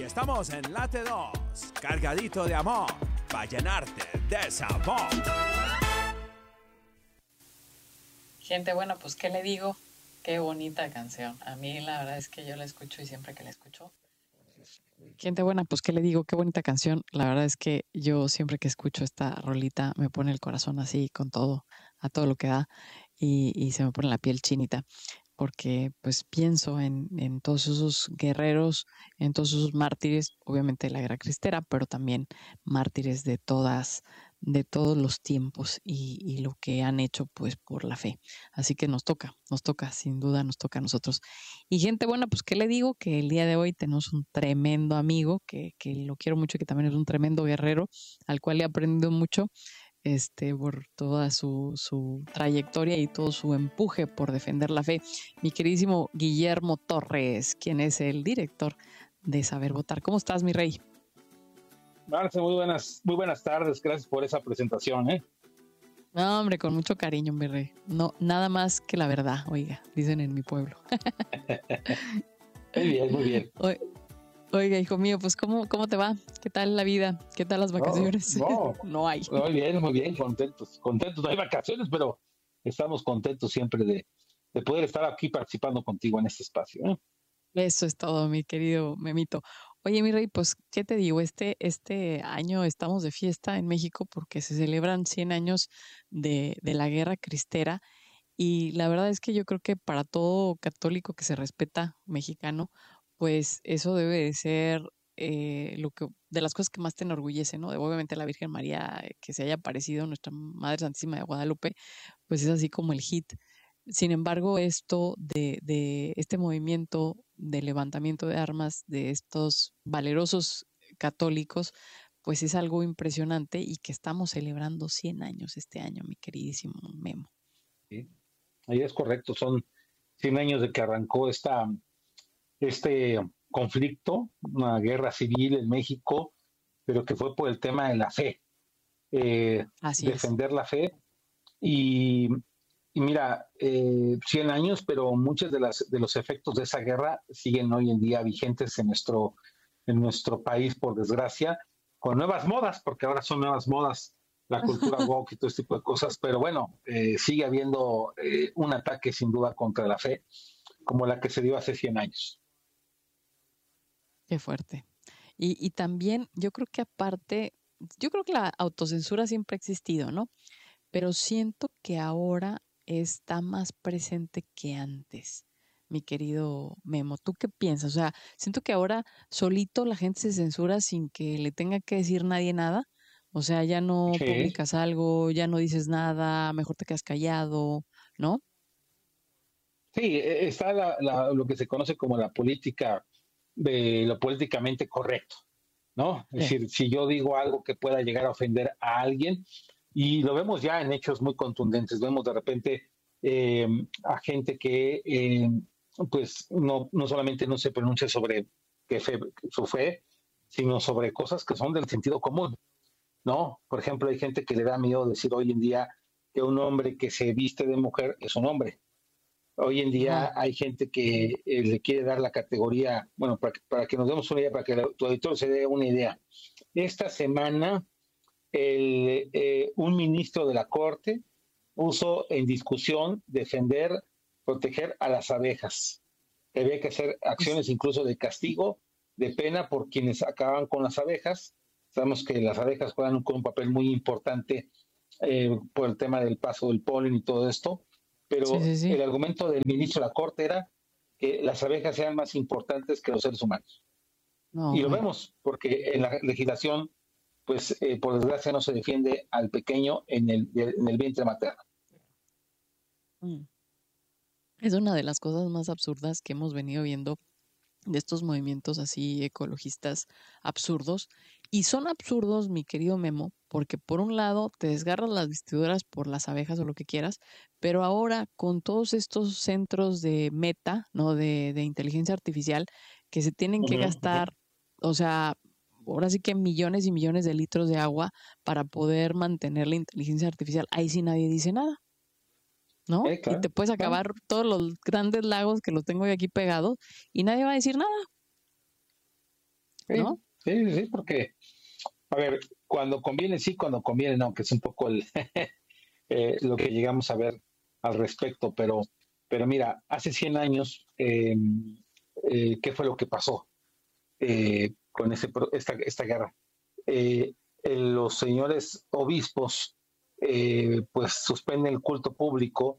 Y estamos en Late 2, cargadito de amor, para llenarte de sabor. Gente, bueno, pues ¿qué le digo? Qué bonita canción. A mí la verdad es que yo la escucho y siempre que la escucho. Gente buena, pues ¿qué le digo? Qué bonita canción. La verdad es que yo siempre que escucho esta rolita me pone el corazón así con todo, a todo lo que da y se me pone la piel chinita. Porque pues pienso en todos esos guerreros, en todos esos mártires, obviamente de la guerra cristera, pero también mártires de todos los tiempos y lo que han hecho pues por la fe. Así que nos toca, sin duda nos toca a nosotros. Y gente buena, pues ¿qué le digo? Que el día de hoy tenemos un tremendo amigo, que lo quiero mucho, que también es un tremendo guerrero, al cual he aprendido mucho. Por toda su trayectoria y todo su empuje por defender la fe. Mi queridísimo Guillermo Torres, quien es el director de Saber Votar. ¿Cómo estás, mi rey? Marce, muy buenas tardes. Gracias por esa presentación, ¿eh? No, hombre, con mucho cariño, mi rey. No, nada más que la verdad, oiga, dicen en mi pueblo. Muy bien, muy bien. Oiga, hijo mío, pues ¿cómo te va? ¿Qué tal la vida? ¿Qué tal las vacaciones? No hay. Muy bien, contentos. No hay vacaciones, pero estamos contentos siempre de poder estar aquí participando contigo en este espacio, ¿eh? Eso es todo, mi querido Memito. Oye, mi rey, pues, ¿qué te digo? Este año estamos de fiesta en México porque se celebran 100 años de la guerra cristera y la verdad es que yo creo que para todo católico que se respeta mexicano, pues eso debe de ser de las cosas que más te enorgullece, ¿no? Obviamente la Virgen María, que se haya aparecido, nuestra Madre Santísima de Guadalupe, pues es así como el hit. Sin embargo, esto de este movimiento de levantamiento de armas de estos valerosos católicos, pues es algo impresionante y que estamos celebrando 100 años este año, mi queridísimo Memo. Sí, ahí es correcto, son 100 años de que arrancó este conflicto, una guerra civil en México, pero que fue por el tema de la fe, defender la fe y mira, 100 años, pero muchos de los efectos de esa guerra siguen hoy en día vigentes en nuestro país, por desgracia, con nuevas modas, porque ahora son nuevas modas la cultura woke y todo este tipo de cosas, pero bueno, sigue habiendo un ataque sin duda contra la fe, como la que se dio hace 100 años. Qué fuerte. Y también yo creo que aparte, yo creo que la autocensura siempre ha existido, ¿no? Pero siento que ahora está más presente que antes, mi querido Memo. ¿Tú qué piensas? O sea, siento que ahora solito la gente se censura sin que le tenga que decir nadie nada. O sea, ya no Sí. publicas algo, ya no dices nada, mejor te quedas callado, ¿no? Sí, está lo que se conoce como la política de lo políticamente correcto, ¿no? Es decir, si yo digo algo que pueda llegar a ofender a alguien, y lo vemos ya en hechos muy contundentes, vemos de repente a gente que pues no solamente no se pronuncia sobre su fe, sino sobre cosas que son del sentido común, ¿no? Por ejemplo, hay gente que le da miedo decir hoy en día que un hombre que se viste de mujer es un hombre. Hoy en día hay gente que le quiere dar la categoría, bueno, para que nos demos una idea, para que tu auditor se dé una idea. Esta semana, un ministro de la Corte puso en discusión proteger a las abejas. Que había que hacer acciones incluso de castigo, de pena por quienes acaban con las abejas. Sabemos que las abejas juegan un papel muy importante por el tema del paso del polen y todo esto. Pero Sí. el argumento del ministro de la Corte era que las abejas sean más importantes que los seres humanos. No, y lo vemos, porque en la legislación, pues por desgracia no se defiende al pequeño en el vientre materno. Es una de las cosas más absurdas que hemos venido viendo de estos movimientos así ecologistas absurdos. Y son absurdos, mi querido Memo, porque por un lado te desgarras las vestiduras por las abejas o lo que quieras, pero ahora con todos estos centros de meta, ¿no? De inteligencia artificial, que se tienen que gastar, o sea, ahora sí que millones y millones de litros de agua para poder mantener la inteligencia artificial, ahí sí nadie dice nada, ¿no? Claro, y te puedes acabar todos los grandes lagos que los tengo aquí pegados y nadie va a decir nada. ¿no? Sí, porque, a ver, cuando conviene sí, cuando conviene no, que es un poco lo que llegamos a ver al respecto, pero mira, hace 100 años, ¿qué fue lo que pasó con esta guerra? Los señores obispos pues suspenden el culto público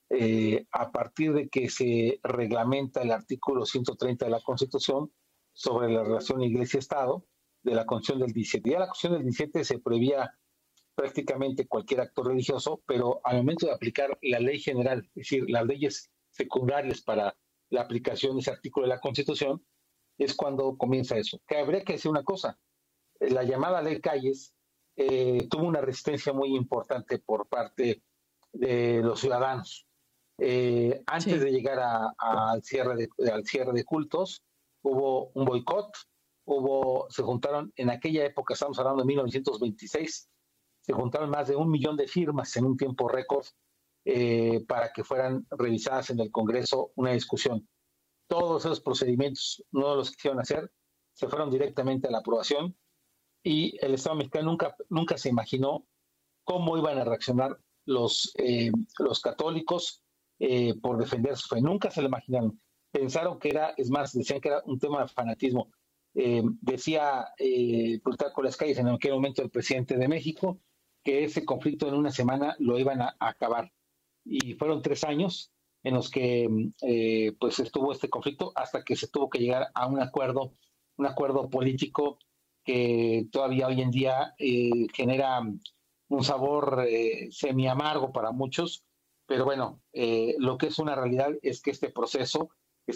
a partir de que se reglamenta el artículo 130 de la Constitución sobre la relación Iglesia-Estado de la Constitución del 17. Ya la Constitución del 17 se prohibía prácticamente cualquier acto religioso, pero al momento de aplicar la ley general, es decir, las leyes secundarias para la aplicación de ese artículo de la Constitución, es cuando comienza eso. Que habría que decir una cosa, la llamada ley Calles tuvo una resistencia muy importante por parte de los ciudadanos. Antes de llegar al cierre de cultos, hubo un boicot, se juntaron, en aquella época, estamos hablando de 1926, se juntaron más de 1 millón de firmas en un tiempo récord para que fueran revisadas en el Congreso una discusión. Todos esos procedimientos no los quisieron hacer, se fueron directamente a la aprobación y el Estado mexicano nunca se imaginó cómo iban a reaccionar los católicos por defender su fe. Nunca se lo imaginaron. Pensaron que decían que era un tema de fanatismo. Decía Plutarco Las Calles en aquel momento el presidente de México que ese conflicto en una semana lo iban a acabar. Y fueron 3 años en los que pues estuvo este conflicto hasta que se tuvo que llegar a un acuerdo político que todavía hoy en día genera un sabor semi amargo para muchos, pero bueno, lo que es una realidad es que este proceso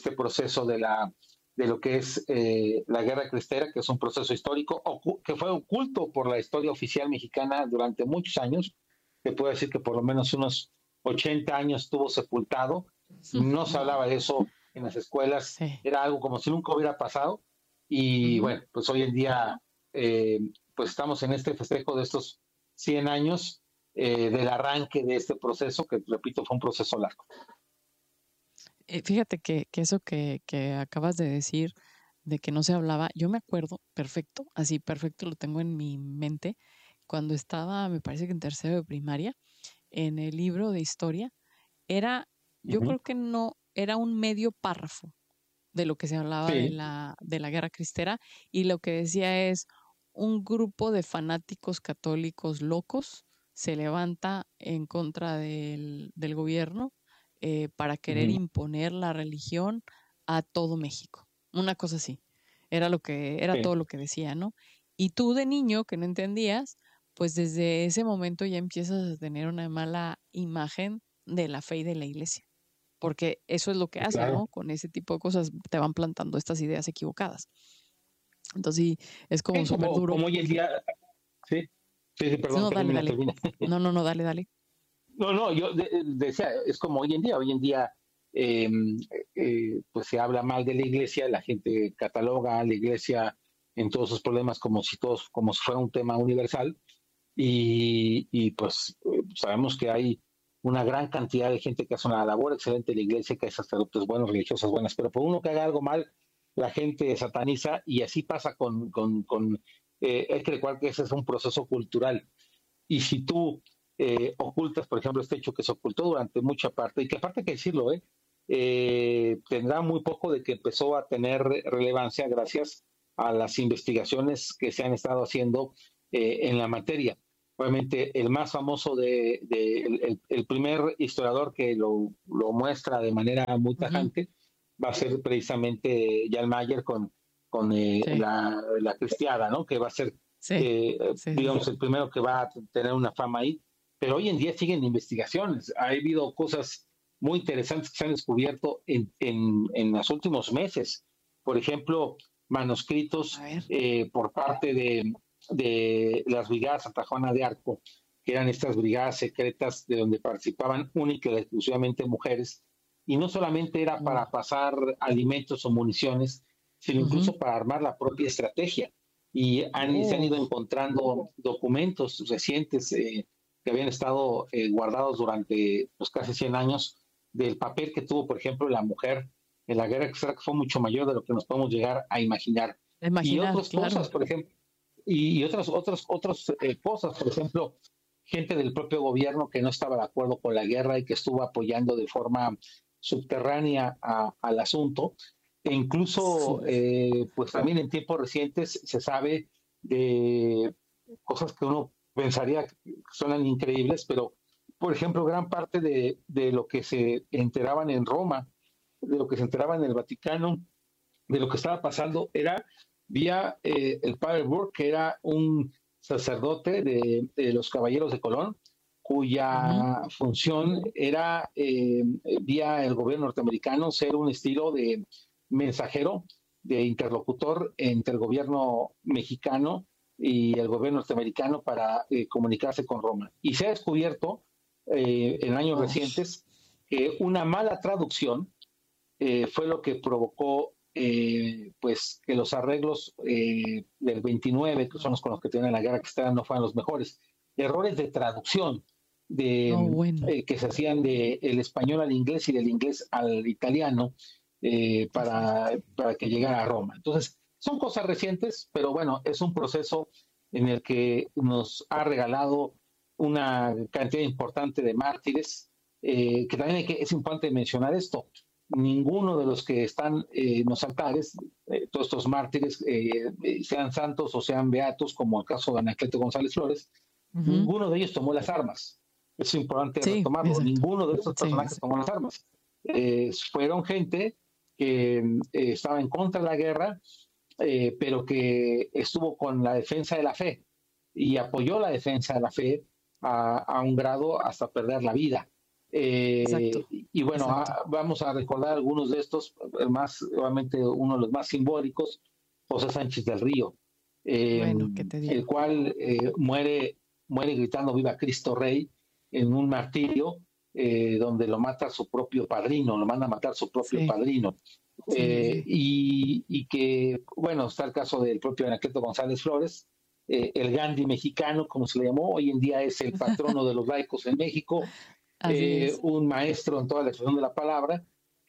de lo que es la Guerra Cristera, que es un proceso histórico que fue oculto por la historia oficial mexicana durante muchos años, te puedo decir que por lo menos unos 80 años estuvo sepultado, no se hablaba de eso en las escuelas, era algo como si nunca hubiera pasado, y bueno, pues hoy en día pues estamos en este festejo de estos 100 años del arranque de este proceso, que repito, fue un proceso largo. Fíjate que eso que acabas de decir, de que no se hablaba, yo me acuerdo perfecto, así perfecto lo tengo en mi mente, cuando estaba, me parece que en tercero de primaria, en el libro de historia, yo creo que no, era un medio párrafo de lo que se hablaba de la Guerra Cristera, y lo que decía es: un grupo de fanáticos católicos locos se levanta en contra del gobierno para querer imponer la religión a todo México. Una cosa así. Era todo lo que decía, ¿no? Y tú de niño, que no entendías, pues desde ese momento ya empiezas a tener una mala imagen de la fe y de la iglesia. Porque eso es lo que hace, ¿no? Con ese tipo de cosas te van plantando estas ideas equivocadas. Entonces sí, es como súper duro. Como hoy en día, sí, perdón. No, dale. No, dale. No, yo decía, es como hoy en día pues se habla mal de la iglesia, la gente cataloga a la iglesia en todos sus problemas como si fuera un tema universal, y pues sabemos que hay una gran cantidad de gente que hace una labor excelente en la iglesia, que hay sacerdotes buenos, religiosas buenas, pero por uno que haga algo mal, la gente sataniza, y así pasa hay que recordar que ese es un proceso cultural, y si tú ocultas, por ejemplo, este hecho que se ocultó durante mucha parte, y que aparte hay que decirlo, tendrá muy poco de que empezó a tener relevancia gracias a las investigaciones que se han estado haciendo en la materia. Obviamente el más famoso el primer historiador que lo muestra de manera muy tajante va a ser precisamente Jan Mayer con la Cristiada, ¿no? Que va a ser digamos el primero que va a tener una fama ahí. Pero hoy en día siguen investigaciones. Ha habido cosas muy interesantes que se han descubierto en los últimos meses. Por ejemplo, manuscritos por parte de las brigadas Santa Juana de Arco, que eran estas brigadas secretas de donde participaban única y exclusivamente mujeres, y no solamente era para pasar alimentos o municiones, sino incluso para armar la propia estrategia. Y se han ido encontrando documentos recientes que habían estado guardados durante casi 100 años, del papel que tuvo, por ejemplo, la mujer en la guerra, que fue mucho mayor de lo que nos podemos llegar a imaginar. y Imaginar, otras claro. cosas, por ejemplo, y otras cosas, por ejemplo, gente del propio gobierno que no estaba de acuerdo con la guerra y que estuvo apoyando de forma subterránea al asunto. E incluso, Sí. pues también en tiempos recientes se sabe de cosas que uno pensaría que suenan increíbles, pero, por ejemplo, gran parte de lo que se enteraban en Roma, de lo que se enteraba en el Vaticano, de lo que estaba pasando, era vía el padre Burke, que era un sacerdote de los Caballeros de Colón, Ujú. cuya función era vía el gobierno norteamericano ser un estilo de mensajero, de interlocutor entre el gobierno mexicano y el gobierno norteamericano para comunicarse con Roma. Y se ha descubierto en años Oh, recientes que una mala traducción fue lo que provocó pues que los arreglos del 29, que son los con los que tienen la guerra externa, no fueran los mejores. Errores de traducción no, bueno, que se hacían del español al inglés y del inglés al italiano qué fuerte. para que llegara a Roma. Entonces, son cosas recientes, pero bueno, es un proceso en el que nos ha regalado una cantidad importante de mártires, que también es importante mencionar esto, ninguno de los que están en los altares, todos estos mártires, sean santos o sean beatos, como el caso de Anacleto González Flores, Ujú. ninguno de ellos tomó las armas. Es importante Sí, retomarlo. exacto. Ninguno de estos Sí, personajes sí. tomó las armas. Fueron gente que estaba en contra de la guerra, pero que estuvo con la defensa de la fe y apoyó la defensa de la fe a un grado hasta perder la vida. Exacto, Y bueno, exacto. vamos a recordar algunos de estos, más, obviamente uno de los más simbólicos, José Sánchez del Río, eh, Bueno, ¿qué te el digo? cual muere gritando Viva Cristo Rey en un martirio donde lo mata su propio padrino, lo manda a matar su propio Sí, padrino. sí, sí, sí. Y que, bueno, está el caso del propio Anacleto González Flores, el Gandhi mexicano, como se le llamó, hoy en día es el patrono de los laicos en México, Así es. un maestro en toda la expresión de la palabra,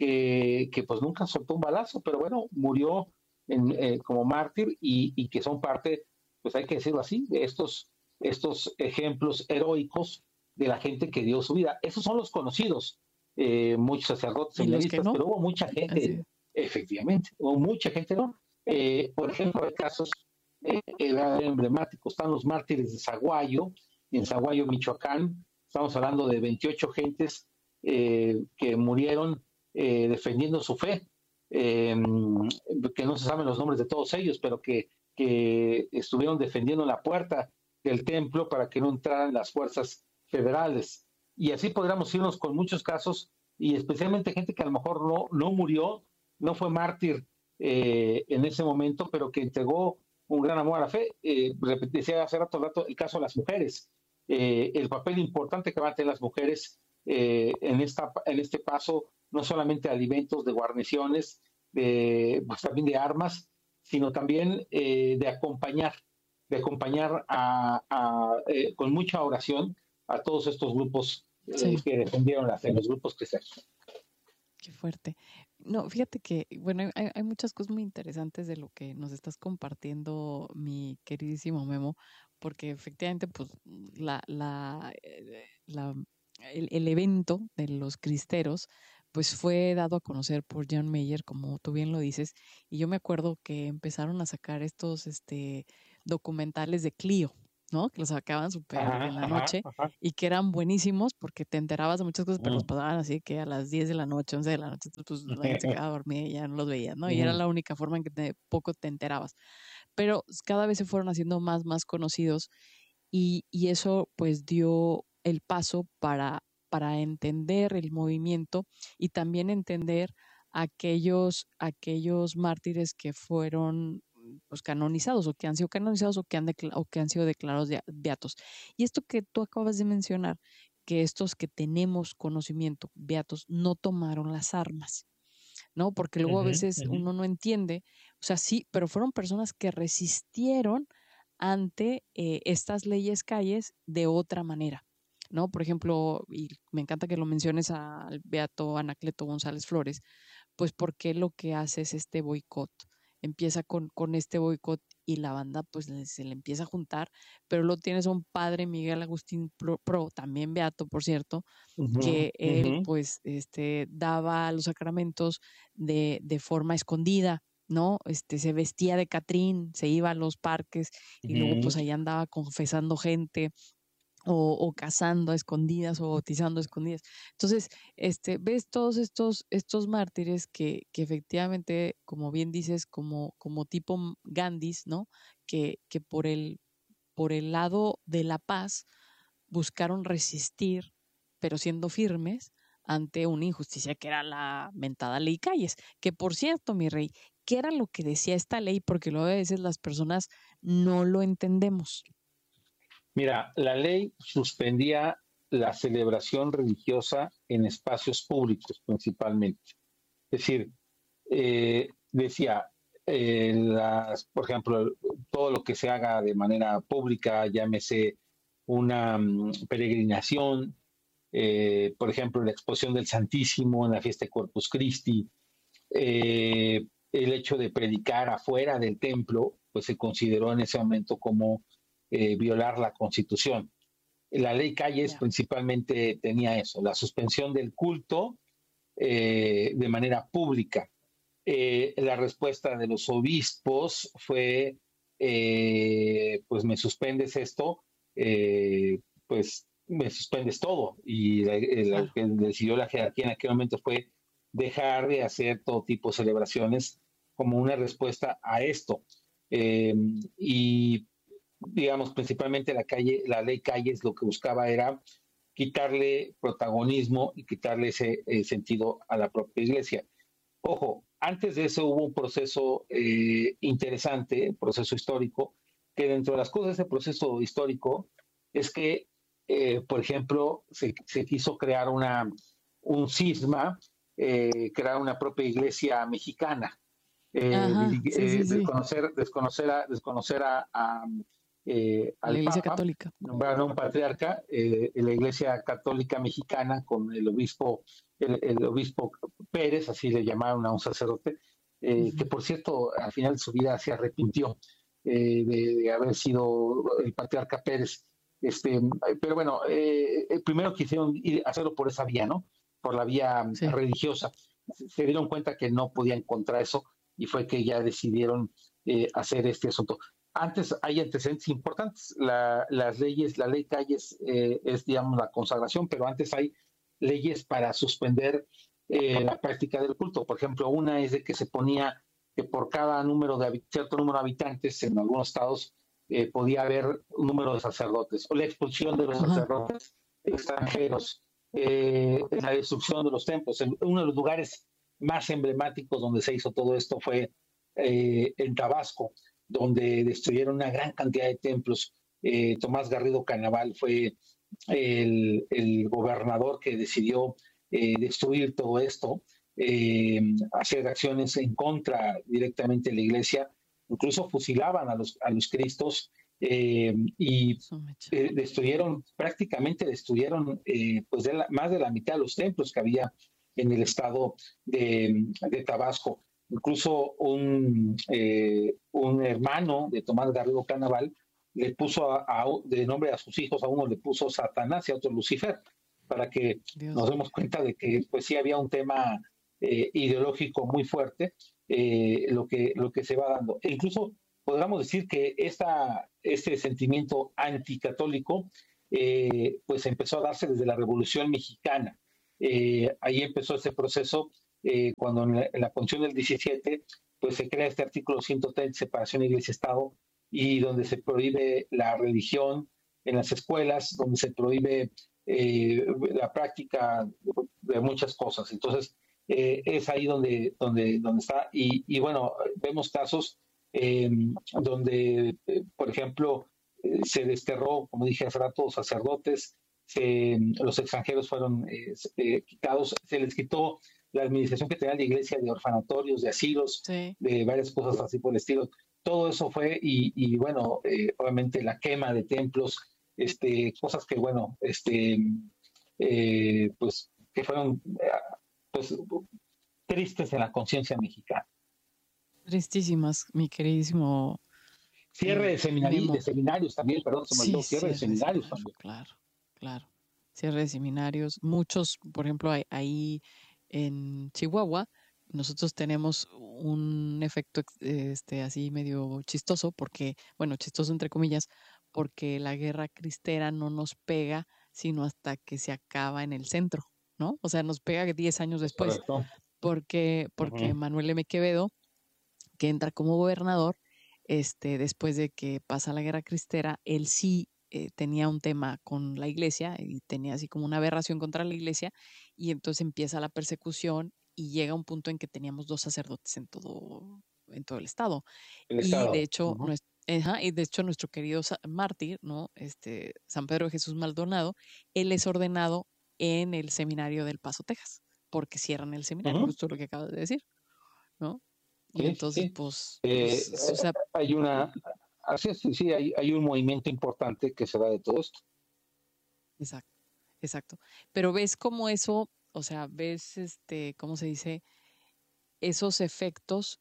que pues nunca soltó un balazo, pero bueno, murió como mártir y que son parte, pues hay que decirlo así, de estos ejemplos heroicos de la gente que dio su vida. Esos son los conocidos, muchos sacerdotes, Y los que seminaristas, no, pero hubo mucha así gente, es. efectivamente, hubo mucha gente, ¿no? Por ejemplo, hay casos emblemáticos, están los mártires de Zaguayo, en Zaguayo, Michoacán. Estamos hablando de 28 gentes que murieron defendiendo su fe, que no se saben los nombres de todos ellos, pero que estuvieron defendiendo la puerta del templo para que no entraran las fuerzas federales. Y así podríamos irnos con muchos casos, y especialmente gente que a lo mejor no murió, no fue mártir en ese momento, pero que entregó un gran amor a la fe. Decía hace rato el caso de las mujeres, el papel importante que van a tener las mujeres en este paso, no solamente de alimentos, de guarniciones, pues también de armas, sino también de acompañar con mucha oración a todos estos grupos Sí, que defendieron la fe, los grupos cristianos. qué fuerte. No, fíjate que, bueno, hay muchas cosas muy interesantes de lo que nos estás compartiendo, mi queridísimo Memo, porque efectivamente, pues, el evento de los cristeros, pues fue dado a conocer por John Mayer, como tú bien lo dices, y yo me acuerdo que empezaron a sacar estos, documentales de Clio, ¿no? Que los sacaban súper Ajá, en la ajá, noche ajá. y que eran buenísimos porque te enterabas de muchas cosas, pero los pasaban así que a las 10 de la noche, 11 de la noche, pues la gente se quedaba dormida y ya no los veías, ¿no? Y era la única forma en que poco te enterabas. Pero cada vez se fueron haciendo más conocidos y eso pues dio el paso para entender el movimiento y también entender aquellos mártires que fueron pues canonizados o que han sido canonizados o que han sido declarados beatos. Y esto que tú acabas de mencionar, que estos que tenemos conocimiento, beatos, no tomaron las armas, ¿no? Porque luego a veces uno no entiende, o sea, sí, pero fueron personas que resistieron ante estas leyes calles de otra manera, ¿no? Por ejemplo, y me encanta que lo menciones al beato Anacleto González Flores, pues porque lo que hace es este boicot, empieza con este boicot y la banda pues se le empieza a juntar, pero luego tienes a un padre, Miguel Agustín Pro, también beato, por cierto, Ujú, que él ujú. pues daba los sacramentos de forma escondida, ¿no? Se vestía de Catrín, se iba a los parques y luego Ujú. pues ahí andaba confesando gente o casando a escondidas o bautizando a escondidas. Entonces, ves todos estos mártires que efectivamente, como bien dices, como tipo Gandhis, ¿no? Que por el lado de la paz buscaron resistir, pero siendo firmes ante una injusticia que era la mentada ley Calles, que por cierto, mi rey, ¿qué era lo que decía esta ley? Porque luego a veces las personas no lo entendemos. Mira, la ley suspendía la celebración religiosa en espacios públicos principalmente. Es decir, decía, por ejemplo, todo lo que se haga de manera pública, llámese una peregrinación, por ejemplo, la exposición del Santísimo en la fiesta de Corpus Christi, el hecho de predicar afuera del templo, pues se consideró en ese momento como violar la Constitución. La ley Calles Ya. principalmente tenía eso, la suspensión del culto de manera pública. La respuesta de los obispos fue, pues me suspendes esto, pues me suspendes todo. Y la Claro. que decidió la jerarquía en aquel momento fue dejar de hacer todo tipo de celebraciones como una respuesta a esto. Y digamos, principalmente la ley Calles lo que buscaba era quitarle protagonismo y quitarle ese sentido a la propia iglesia. Ojo, antes de eso hubo un proceso interesante, un proceso histórico, que dentro de las cosas de ese proceso histórico es que, por ejemplo, se quiso crear un cisma, crear una propia iglesia mexicana, Ajá, sí, sí, sí. La al Iglesia Papa, Católica. nombraron a un patriarca, la Iglesia Católica Mexicana con el obispo Pérez, así le llamaron a un sacerdote, que Ujú. por cierto al final de su vida se arrepintió de haber sido el patriarca Pérez. Pero bueno, primero quisieron hacerlo por esa vía, ¿no? Por la vía Sí. religiosa. Se dieron cuenta que no podían contra eso y fue que ya decidieron hacer este asunto. Antes hay antecedentes importantes. Las leyes, la ley Calles es, digamos, la consagración, pero antes hay leyes para suspender la práctica del culto. Por ejemplo, una es de que se ponía que por cada cierto número de habitantes en algunos estados podía haber un número de sacerdotes, o la expulsión de los Ajá. sacerdotes extranjeros, la destrucción de los templos. Uno de los lugares más emblemáticos donde se hizo todo esto fue en Tabasco, donde destruyeron una gran cantidad de templos. Tomás Garrido Canaval fue el gobernador que decidió destruir todo esto, hacer acciones en contra directamente de la iglesia, incluso fusilaban a los cristos y prácticamente destruyeron pues más de la mitad de los templos que había en el estado de Tabasco. Incluso un hermano de Tomás Garrido Canaval le puso de nombre a sus hijos, a uno le puso Satanás y a otro Lucifer, para que Dios nos mío. demos cuenta de que pues sí había un tema ideológico muy fuerte, lo que se va dando. E incluso podríamos decir que este sentimiento anticatólico pues empezó a darse desde la Revolución Mexicana. Ahí empezó ese proceso cuando en la Constitución del 17 pues se crea este artículo 130, separación iglesia-estado, y donde se prohíbe la religión en las escuelas, donde se prohíbe la práctica de muchas cosas. Entonces, es ahí donde está. Y bueno, vemos casos donde, por ejemplo, se desterró, como dije hace rato, sacerdotes, los extranjeros fueron quitados, se les quitó la administración que tenía la iglesia de orfanatorios, de asilos, Sí. de varias cosas así por el estilo. Todo eso fue, y bueno, obviamente la quema de templos, cosas que, bueno, pues que fueron pues tristes en la conciencia mexicana. Tristísimas, mi queridísimo Cierre Memo. de seminarios también, perdón, se me olvidó, cierre de seminarios también. Claro. Cierre de seminarios. Muchos, por ejemplo, ahí en Chihuahua, nosotros tenemos un efecto así medio chistoso, porque, bueno, chistoso entre comillas, porque la guerra cristera no nos pega sino hasta que se acaba en el centro, ¿no? O sea, nos pega 10 años después, Correcto. porque Ujú. Manuel M. Quevedo, que entra como gobernador, después de que pasa la guerra cristera, él sí tenía un tema con la iglesia y tenía así como una aberración contra la iglesia, y entonces empieza la persecución y llega un punto en que teníamos 2 sacerdotes en todo el estado. El Y de Estado. hecho, Ujú. nuestro querido mártir, ¿no? San Pedro de Jesús Maldonado, él es ordenado en el seminario del Paso, Texas, porque cierran el seminario, Ujú. justo lo que acabas de decir, ¿no? Y Sí, sí, entonces, sí. o sea, Hay una, así es, sí, sí, hay un movimiento importante que se da de todo esto. exacto, exacto. Pero ves cómo eso, o sea, ves, ¿cómo se dice? Esos efectos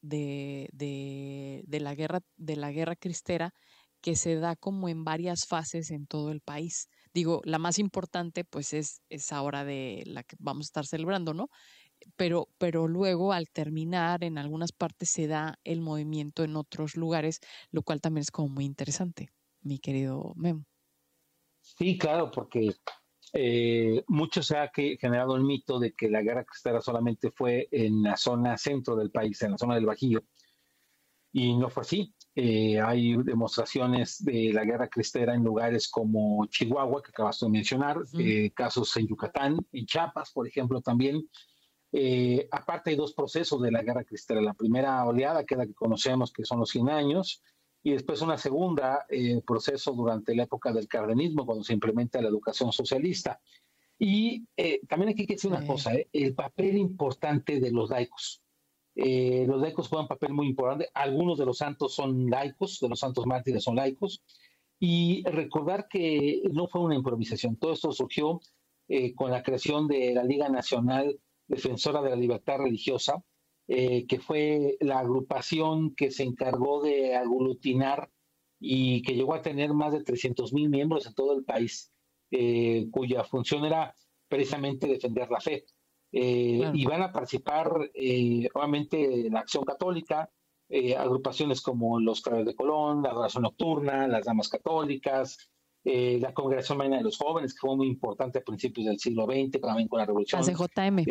de la guerra cristera que se da como en varias fases en todo el país. Digo, la más importante, pues, es ahora de la que vamos a estar celebrando, ¿no? Pero luego al terminar en algunas partes se da el movimiento en otros lugares, lo cual también es como muy interesante, mi querido Memo. Sí, claro, porque mucho se ha generado el mito de que la guerra cristera solamente fue en la zona centro del país, en la zona del Bajío, y no fue así. Hay demostraciones de la guerra cristera en lugares como Chihuahua, que acabas de mencionar, Ujú. casos en Yucatán, en Chiapas, por ejemplo, también. Aparte hay dos procesos de la guerra cristera. La primera oleada, que es la que conocemos, que son los 100 años, y después una segunda proceso durante la época del cardenismo, cuando se implementa la educación socialista. Y también aquí hay que decir una Sí. cosa, el papel importante de los laicos. Los laicos juegan un papel muy importante. Algunos de los santos son laicos, de los santos mártires son laicos. Y recordar que no fue una improvisación. Todo esto surgió con la creación de la Liga Nacional Defensora de la Libertad Religiosa, que fue la agrupación que se encargó de aglutinar y que llegó a tener más de 300,000 miembros en todo el país, cuya función era precisamente defender la fe. Claro. Y van a participar, obviamente, la Acción Católica, agrupaciones como los Claveles de Colón, la Adoración Nocturna, las Damas Católicas, la Congregación Mañana de los Jóvenes, que fue muy importante a principios del siglo XX, también con la La Revolución, CJM.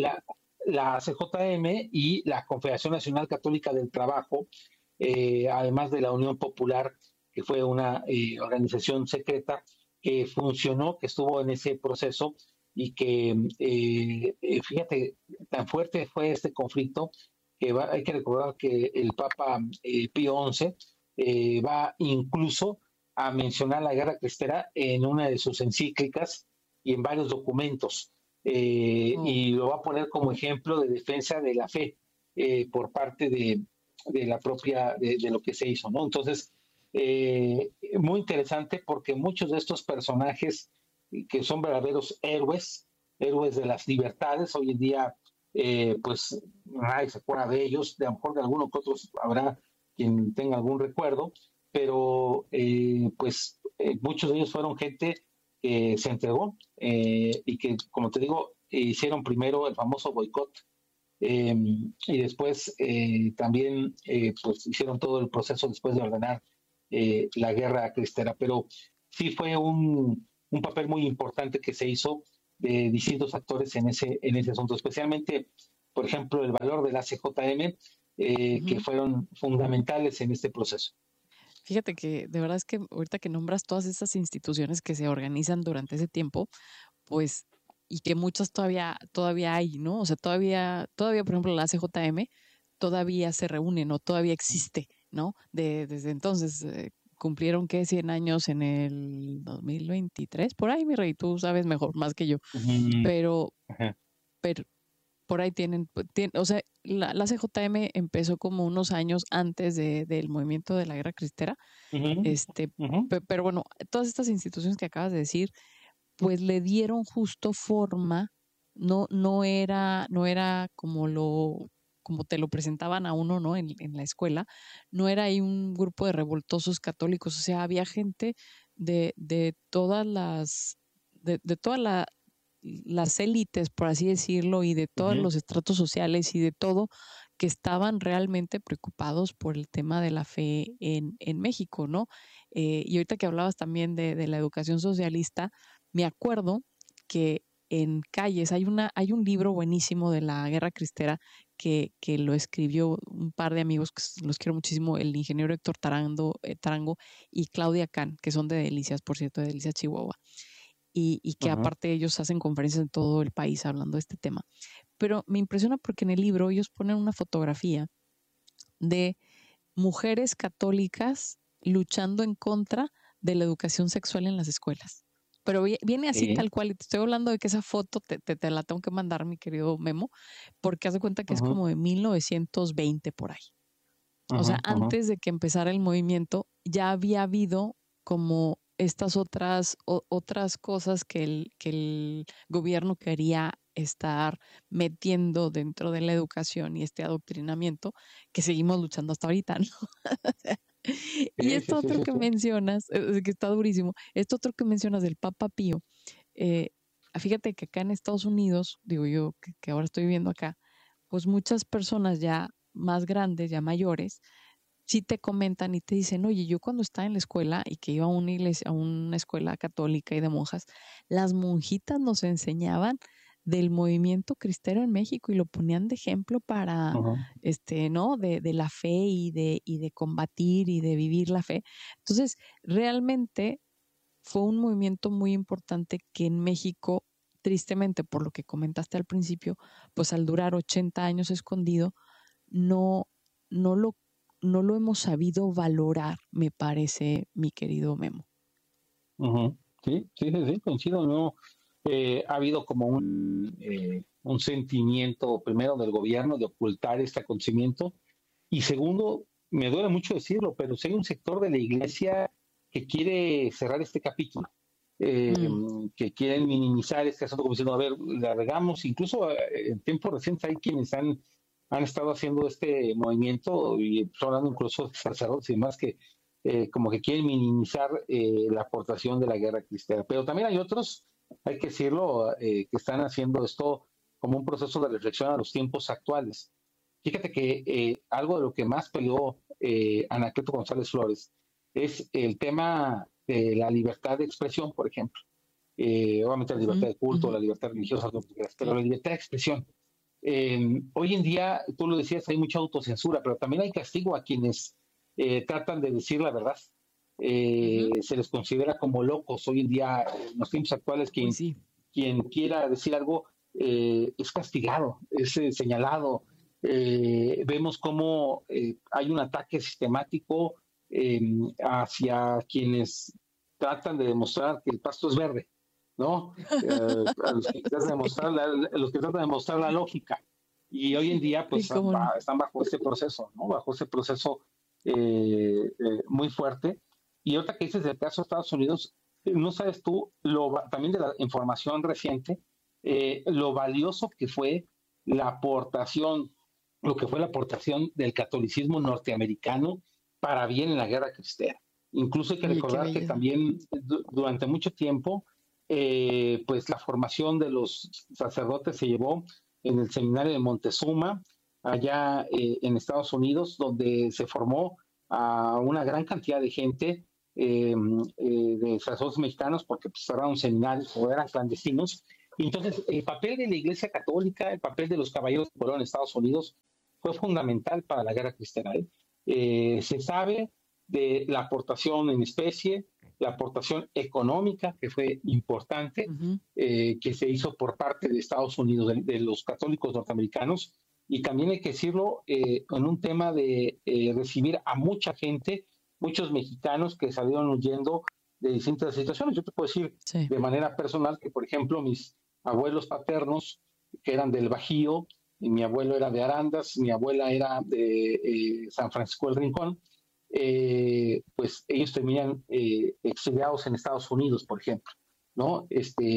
la CJM y la Confederación Nacional Católica del Trabajo, además de la Unión Popular, que fue una organización secreta que funcionó, que estuvo en ese proceso y que, fíjate, tan fuerte fue este conflicto que hay que recordar que el Papa Pío XI va incluso a mencionar la guerra cristera en una de sus encíclicas y en varios documentos, Oh, y lo va a poner como ejemplo de defensa de la fe por parte de la propia, de lo que se hizo, ¿no? Entonces, muy interesante porque muchos de estos personajes que son verdaderos héroes, héroes de las libertades, hoy en día, pues nadie se acuerda de ellos, de a lo mejor de algunos que otros habrá quien tenga algún recuerdo, pero pues muchos de ellos fueron gente que se entregó y que, como te digo, hicieron primero el famoso boicot y después también pues hicieron todo el proceso después de ordenar la guerra cristera. Pero sí fue un papel muy importante que se hizo de distintos actores en ese asunto, especialmente, por ejemplo, el valor de la CJM, que ujú. fueron fundamentales en este proceso. Fíjate que de verdad es que ahorita que nombras todas esas instituciones que se organizan durante ese tiempo, pues, y que muchas todavía hay, ¿no? O sea, todavía, por ejemplo, la CJM todavía se reúne, ¿no? Todavía existe, ¿no? Desde entonces, cumplieron, ¿qué? 100 años en el 2023, por ahí, mi rey, tú sabes mejor, más que yo, Mm, pero, ajá. pero por ahí o sea, la CJM empezó como unos años antes del movimiento de la guerra cristera, Ujú, este, ujú. pero bueno, todas estas instituciones que acabas de decir, pues le dieron justo forma, no era como te lo presentaban a uno, ¿no? En la escuela, no era ahí un grupo de revoltosos católicos, o sea, había gente de todas de todas las élites, por así decirlo, y de todos los estratos sociales y de todo, que estaban realmente preocupados por el tema de la fe en México, ¿no? Y ahorita que hablabas también de la educación socialista, me acuerdo que en Calles hay un libro buenísimo de la Guerra Cristera que lo escribió un par de amigos que los quiero muchísimo, el ingeniero Héctor Tarango y Claudia Can, que son de Delicias, por cierto, de Delicias, Chihuahua. Y que aparte ellos hacen conferencias en todo el país hablando de este tema. Pero me impresiona porque en el libro ellos ponen una fotografía de mujeres católicas luchando en contra de la educación sexual en las escuelas. Pero viene así tal cual, y te estoy hablando de que esa foto te la tengo que mandar, mi querido Memo, porque haz de cuenta que es como de 1920 por ahí. O sea, antes de que empezara el movimiento, ya había habido como estas otras cosas que el gobierno quería estar metiendo dentro de la educación y este adoctrinamiento que seguimos luchando hasta ahorita, ¿no? Y esto otro que mencionas, que está durísimo, esto otro que mencionas del Papa Pío, fíjate que acá en Estados Unidos, digo yo que ahora estoy viviendo acá, pues muchas personas ya más grandes, ya mayores, sí te comentan y te dicen, oye, yo cuando estaba en la escuela y que iba a una iglesia, a una escuela católica y de monjas, las monjitas nos enseñaban del movimiento cristero en México y lo ponían de ejemplo para, ¿no? De la fe y de combatir y de vivir la fe. Entonces, realmente fue un movimiento muy importante que en México, tristemente, por lo que comentaste al principio, pues al durar 80 años escondido, no lo hemos sabido valorar, me parece, mi querido Memo. Sí, coincido, ¿no? Ha habido como un sentimiento, primero, del gobierno de ocultar este acontecimiento, y segundo, me duele mucho decirlo, pero si hay un sector de la iglesia que quiere cerrar este capítulo, que quieren minimizar este asunto como diciendo, a ver, la regamos, incluso en tiempos recientes hay quienes han estado haciendo este movimiento, y son hablando incluso de sacerdotes y demás, que como que quieren minimizar la aportación de la guerra cristera. Pero también hay otros, hay que decirlo, que están haciendo esto como un proceso de reflexión a los tiempos actuales. Fíjate que algo de lo que más peleó Anacleto González Flores es el tema de la libertad de expresión, por ejemplo. Obviamente la libertad de culto, la libertad religiosa, pero la libertad de expresión. Hoy en día, tú lo decías, hay mucha autocensura, pero también hay castigo a quienes tratan de decir la verdad. Se les considera como locos hoy en día, en los tiempos actuales. Quien quiera decir algo es castigado, es señalado. Vemos cómo hay un ataque sistemático hacia quienes tratan de demostrar que el pasto es verde, ¿no? A los que tratan de demostrar la lógica. Y hoy en día, pues, están bajo este proceso, ¿no? Bajo ese proceso muy fuerte. Y otra que dices del caso de Estados Unidos, no sabes tú, también de la información reciente, lo valioso que fue la aportación, lo que fue la aportación del catolicismo norteamericano para bien en la guerra cristera. Incluso hay que recordar que también durante mucho tiempo, pues la formación de los sacerdotes se llevó en el seminario de Montezuma, allá en Estados Unidos, donde se formó a una gran cantidad de gente, de sacerdotes mexicanos, porque pues, cerraron seminarios o eran clandestinos. Y entonces el papel de la Iglesia Católica, el papel de los caballeros de Colón en Estados Unidos fue fundamental para la guerra cristera. Se sabe de la aportación en especie, la aportación económica, que fue importante, que se hizo por parte de Estados Unidos, de los católicos norteamericanos, y también hay que decirlo, en un tema de recibir a mucha gente, muchos mexicanos que salieron huyendo de distintas situaciones. Yo te puedo decir de manera personal que, por ejemplo, mis abuelos paternos, que eran del Bajío, y mi abuelo era de Arandas, mi abuela era de San Francisco del Rincón, pues ellos terminan exiliados en Estados Unidos, por ejemplo, ¿no?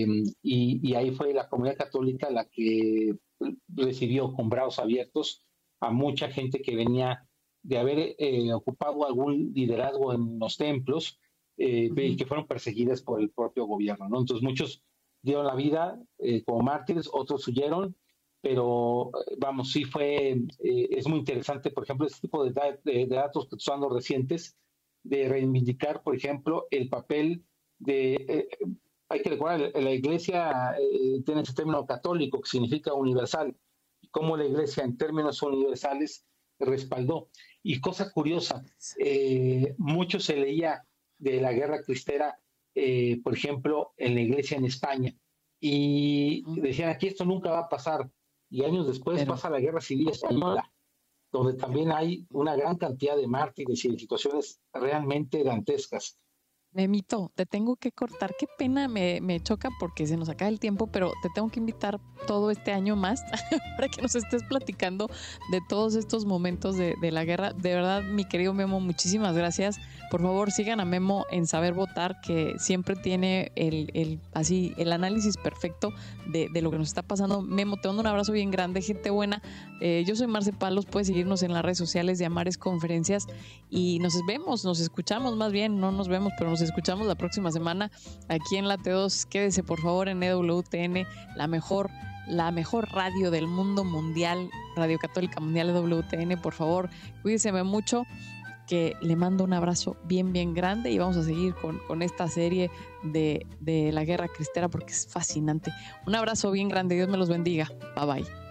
Y ahí fue la comunidad católica la que recibió con brazos abiertos a mucha gente que venía de haber ocupado algún liderazgo en los templos y que fueron perseguidas por el propio gobierno, ¿no? Entonces muchos dieron la vida como mártires, otros huyeron, pero vamos, sí es muy interesante, por ejemplo, este tipo de datos que son los recientes, de reivindicar, por ejemplo, el papel de, hay que recordar, la iglesia tiene ese término católico que significa universal, y cómo la iglesia en términos universales respaldó. Y cosa curiosa, mucho se leía de la guerra cristera, por ejemplo, en la iglesia en España, y decían, aquí esto nunca va a pasar, y años después pasa la guerra civil española, donde también hay una gran cantidad de mártires y de situaciones realmente dantescas. Memito, te tengo que cortar. Qué pena, me choca porque se nos acaba el tiempo, pero te tengo que invitar todo este año más para que nos estés platicando de todos estos momentos de la guerra. De verdad, mi querido Memo, muchísimas gracias. Por favor, sigan a Memo en Saber Votar, que siempre tiene el análisis perfecto de lo que nos está pasando. Memo, te mando un abrazo bien grande, gente buena. Yo soy Marce Palos, puedes seguirnos en las redes sociales de Amares Conferencias y nos escuchamos más bien, no nos vemos, pero nos escuchamos la próxima semana aquí en la T2. Quédese por favor en EWTN, la mejor radio del mundo mundial, Radio Católica Mundial EWTN. Por favor, cuídeseme mucho, que le mando un abrazo bien grande y vamos a seguir con esta serie de la guerra cristera porque es fascinante. Un abrazo bien grande, Dios me los bendiga, bye bye.